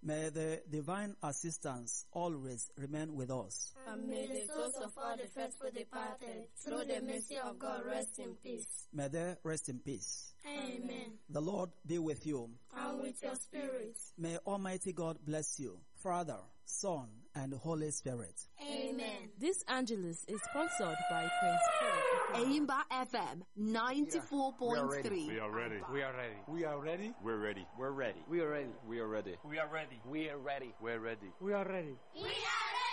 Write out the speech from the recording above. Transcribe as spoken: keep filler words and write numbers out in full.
May the divine assistance always remain with us. And may the souls of all the faithful departed, through the mercy of God, rest in peace. May they rest in peace. Amen. The Lord be with you. And with your spirit. May Almighty God bless you, Father, Son, and Holy Spirit. Amen. This Angelus is sponsored by Prince Paul. Aimba F M ninety-four point three. We are ready. We are ready. We are ready. We're ready. We're ready. We are ready. We are ready. We are ready. We are ready. We're ready. We're ready. We are ready. We are ready.